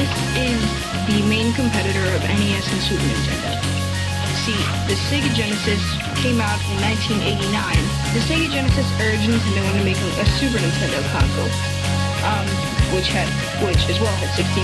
This is the main competitor of NES and Super Nintendo. See, the Sega Genesis came out in 1989. The Sega Genesis urged Nintendo into making a Super Nintendo console, which as well had 16